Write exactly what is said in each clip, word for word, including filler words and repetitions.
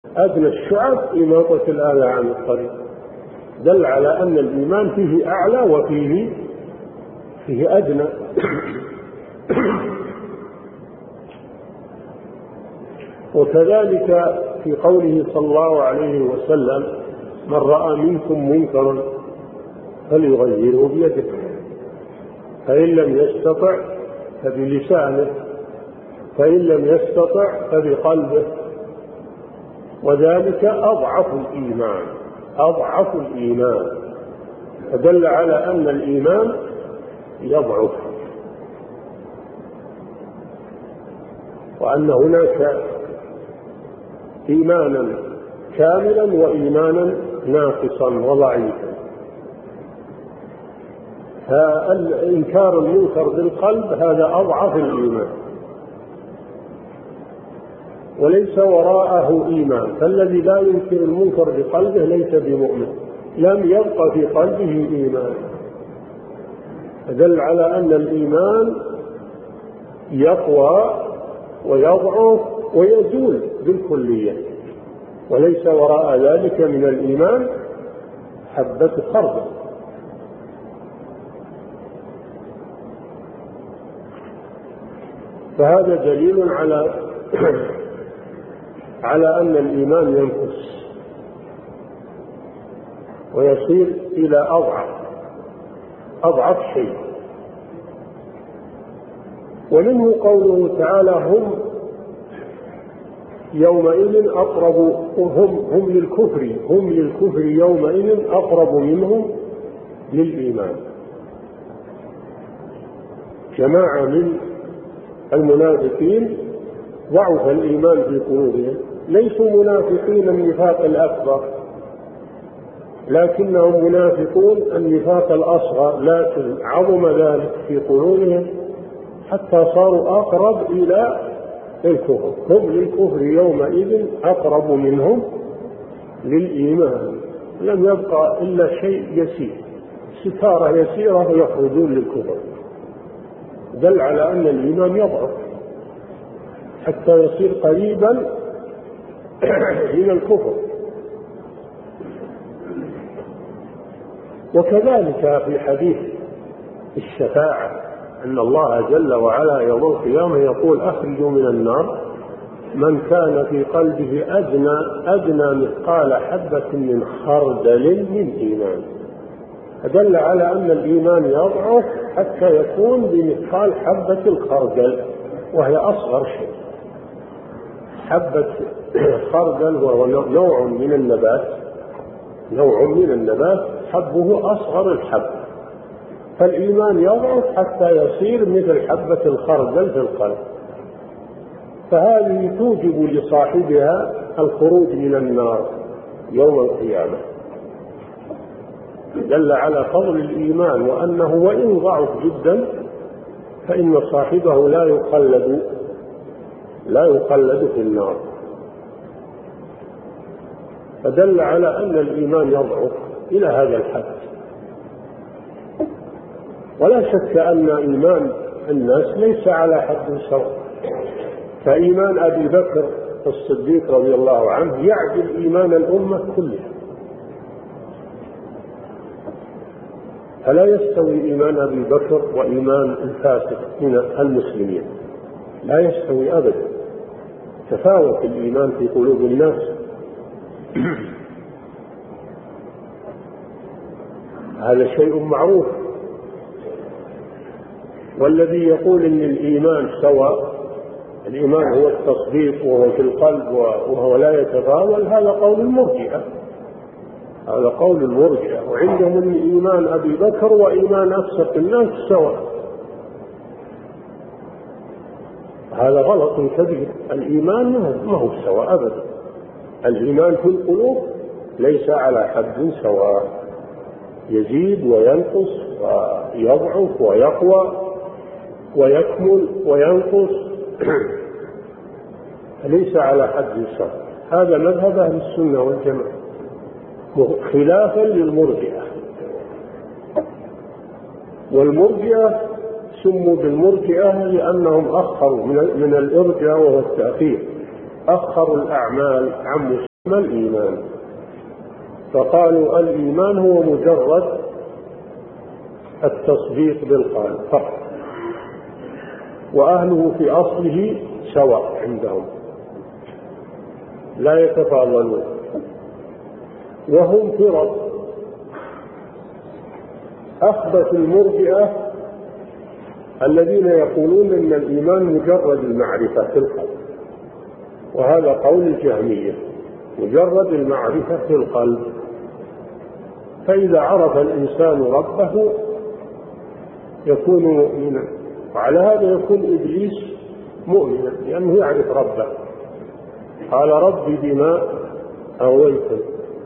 أدنى الشعب إماطة الأذى عن الطريق، دل على أن الإيمان فيه أعلى وفيه فيه أدنى. وكذلك في قوله صلى الله عليه وسلم: من رأى منكم منكرا فليغيره بيده، فإن لم يستطع فبلسانه، فإن لم يستطع فبقلبه، وذلك أضعف الإيمان أضعف الإيمان فدل على أن الإيمان يضعف، وأن هناك إيمانا كاملا وإيمانا ناقصا وضعيفا. فإنكار المنكر بالقلب هذا أضعف الإيمان وليس وراءه إيمان، فالذي لا ينكر المنكر بقلبه ليس بمؤمن، لم يبقى في قلبه إيمان. دل على أن الإيمان يقوى ويضعف ويزول بالكلية، وليس وراء ذلك من الإيمان حبة خردل. فهذا دليل على على أن الإيمان ينقص ويصير إلى أضعف أضعف شيء. ومنه قوله تعالى: هم يومئذ أقرب هم هم للكفر هم للكفر يومئذ أقرب منهم للإيمان. جماعة من المنافقين ضعف الإيمان في قلوبهم، ليسوا منافقين النفاق الأكبر، لكنهم منافقون النفاق الأصغر، لكن عظم ذلك في قلوبهم حتى صاروا أقرب إلى الكفر. هم للكفر يومئذ أقرب منهم للإيمان، لم يبقى إلا شيء يسير، ستارة يسيرة يخرجون للكفر. دل على أن الإيمان يضعف حتى يصير قريبا من الكفر. وكذلك في حديث الشفاعة أن الله جل وعلا يوم القيامة يقول: أخرجوا من النار من كان في قلبه أدنى أدنى مثقال حبة من خردل من إيمان. فدل على أن الإيمان يضعف حتى يكون بمثقال حبة الخردل، وهي أصغر شيء. حبة خردل هو نوع من النبات نوع من النبات حبه أصغر الحب، فالإيمان يضعف حتى يصير مثل حبة الخردل في القلب، فهذه توجب لصاحبها الخروج من النار يوم القيامة. دل على فضل الإيمان وأنه وإن ضعف جدا فإن صاحبه لا يخلد لا يخلد في النار. فدل على أن الإيمان يضعف إلى هذا الحد. ولا شك أن إيمان الناس ليس على حد سواء، فإيمان أبي بكر الصديق رضي الله عنه يعدل إيمان الأمة كلها، فلا يستوي إيمان أبي بكر وإيمان الفاسق من المسلمين، لا يستوي أبدا، تفاوت الإيمان في قلوب الناس. هذا شيء معروف. والذي يقول إن الإيمان سواء، الإيمان هو التصديق وهو في القلب وهو لا يتفاضل، هذا قول المرجئة هذا قول المرجئة وعندهم أن إيمان أبي بكر وإيمان أفسق الناس سواء. هذا غلط كبير. الإيمان ما هو سواء أبدا. الإيمان في القلوب ليس على حد سواء، يزيد وينقص ويضعف ويقوى ويكمل وينقص، ليس على حد سواء. هذا مذهب أهل السنة والجماعة خلافا للمرجئة. والمرجئة سموا بالمرجئة لأنهم أخروا من الإرجاء وهو التأخير، أخروا الأعمال عن ما الإيمان؟ فقالوا الإيمان هو مجرد التصديق بالقلب فقط، وأهله في أصله سواء عندهم لا يتفاضلون، وهم فرق. أخبث المرجئة الذين يقولون إن الإيمان مجرد المعرفة في القلب، وهذا قول الجهمية، مجرد المعرفة في القلب. فإذا عرف الإنسان ربه يكون مؤمنا، وعلى هذا يكون إبليس مؤمنا لأنه يعرف ربه. قال ربي بما أغويتني.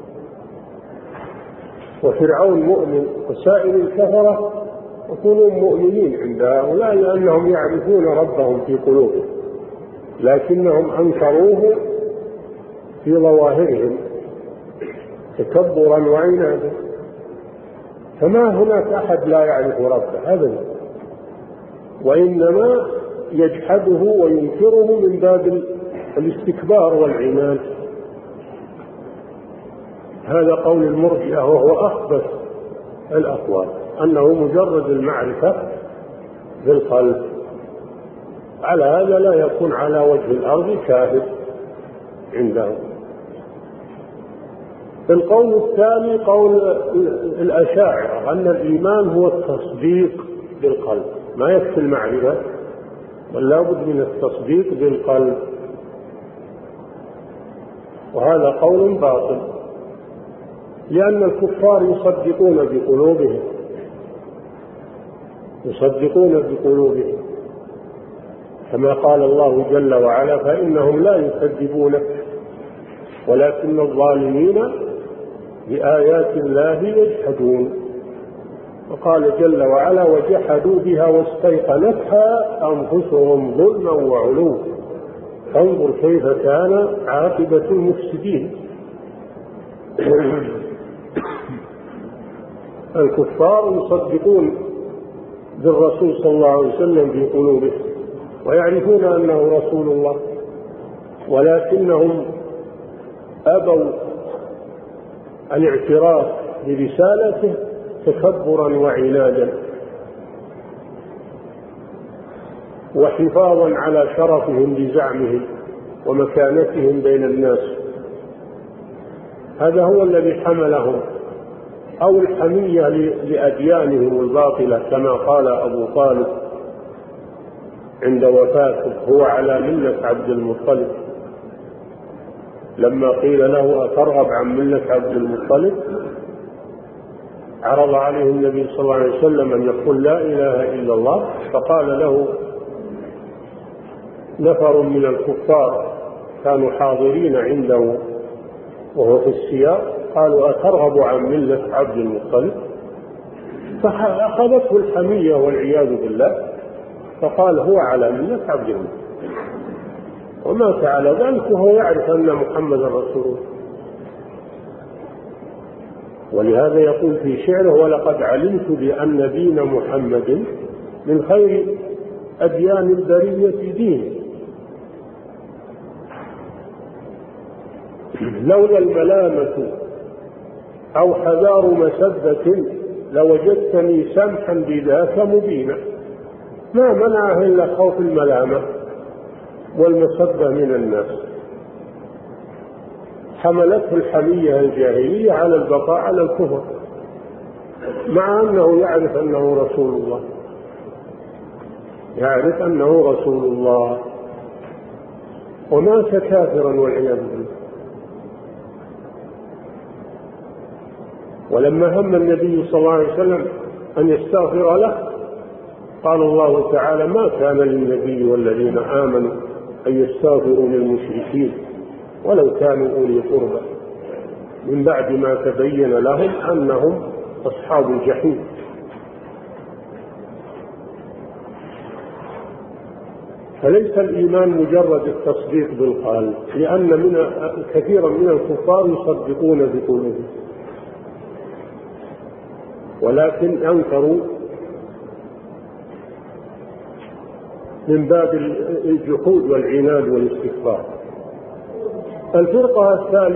وفرعون مؤمن، وسائر الكفرة يكونون مؤمنين عند هؤلاء لأنهم يعرفون ربهم في قلوبهم، لكنهم أنكروه في ظواهرهم تكبرا وعنادا. فما هناك أحد لا يعرف ربه أبدا، وإنما يجحده وينكره من باب الاستكبار والعناد. هذا قول المرجئة، وهو أخبث الأقوال، أنه مجرد المعرفة بالقلب. على هذا لا يكون على وجه الأرض كافر عندهم. القول الثاني قول الأشاعرة، أن الإيمان هو التصديق بالقلب، ما يكفي المعرفة بل لا بد من التصديق بالقلب، وهذا قول باطل، لأن الكفار يصدقون بقلوبهم يصدقون بقلوبهم كما قال الله جل وعلا: فإنهم لا يكذبونك ولكن الظالمين بآيات الله يجحدون. وقال جل وعلا: وجحدوا بها واستيقنتها أنفسهم ظلما وعلوا فانظر كيف كان عاقبة المفسدين. الكفار يصدقون بالرسول صلى الله عليه وسلم في قلوبهم ويعرفون أنه رسول الله، ولكنهم أبوا الاعتراف برسالته تكبرا وعنادا وحفاظا على شرفهم بزعمهم ومكانتهم بين الناس. هذا هو الذي حملهم، أو الحمية لأديانهم الباطلة، كما قال أبو طالب عند وفاته: هو على ملة عبد المطلب. لما قيل له: أترغب عن ملة عبد المطلب؟ عرض عليه النبي صلى الله عليه وسلم أن يقول لا إله إلا الله، فقال له نفر من الكفار كانوا حاضرين عنده وهو في السياق، قالوا: أترغب عن ملة عبد المطلب؟ فأخذته الحمية والعياذ بالله، فقال: هو على ملة عبد المطلب، ومات على ذلك وهو يعرف أن محمد رسول الله. ولهذا يقول في شعره: ولقد علمت بأن دين محمد من خير أديان البرية دين، لولا الملامة أو حذار مسبة لوجدتني سمحا بذاك مبينا. ما منعه إلا خوف الملامة والمسبة من الناس، حملته الحمية الجاهلية على البقاء على الكفر، مع أنه يعرف أنه رسول الله يعرف أنه رسول الله ومات كافرا والعياذ بالله. ولما هم النبي صلى الله عليه وسلم أن يستغفر له قال الله تعالى: ما كان للنبي والذين آمنوا أن يستغفروا للمشركين ولو كانوا أولي قربى من بعد ما تبين لهم أنهم أصحاب الجحيم. فليس الإيمان مجرد التصديق بالقلب، لأن من كثيرا من الكفار يصدقون بقلوبهم ولكن أنكروا من باب الجحود والعناد والاستكبار. الفرقة الثالثة